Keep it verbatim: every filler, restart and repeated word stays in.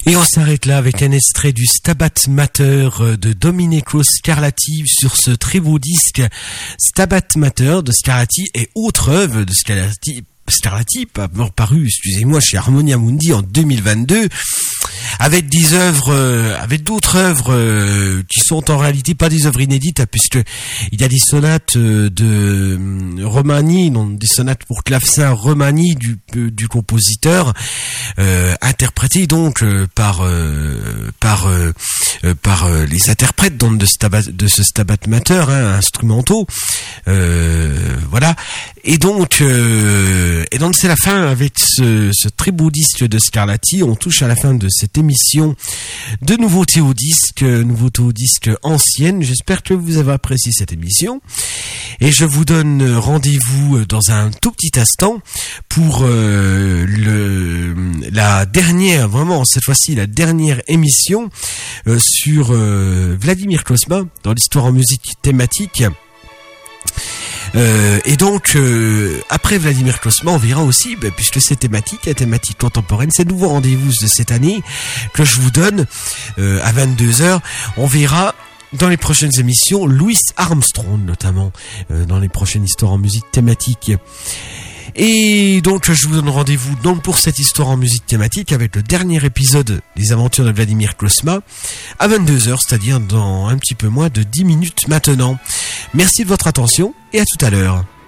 Et on s'arrête là avec un extrait du Stabat Mater de Domenico Scarlatti sur ce très beau disque Stabat Mater de Scarlatti et autre œuvre de Scarlatti. Scarlatti, paru, excusez-moi, chez Harmonia Mundi en deux mille vingt-deux, avec des œuvres, euh, avec d'autres œuvres euh, qui sont en réalité pas des œuvres inédites, puisque il y a des sonates euh, de euh, Romani, non, des sonates pour clavecin Romani du euh, du compositeur, euh, interprétées donc euh, par euh, par euh, euh, par euh, les interprètes donc de Stabat, de ce Stabat Mater, hein, instrumentaux, euh, voilà. Et donc euh, et donc c'est la fin avec ce, ce très beau disque de Scarlatti. On touche à la fin de cette émission de nouveautés au disque, nouveautés au disque ancienne. J'espère que vous avez apprécié cette émission et je vous donne rendez-vous dans un tout petit instant pour euh, le la dernière, vraiment cette fois-ci la dernière émission euh, sur euh, Vladimir Cosma dans l'histoire en musique thématique. Euh, et donc euh, après Vladimir Cosma, on verra aussi, bah, puisque c'est thématique, la thématique contemporaine, c'est le nouveau rendez-vous de cette année que je vous donne euh, à vingt-deux heures. On verra dans les prochaines émissions Louis Armstrong notamment, euh, dans les prochaines histoires en musique thématique. Et donc je vous donne rendez-vous donc pour cette histoire en musique thématique avec le dernier épisode des aventures de Vladimir Cosma à vingt-deux heures, c'est-à-dire dans un petit peu moins de dix minutes maintenant. Merci de votre attention et à tout à l'heure.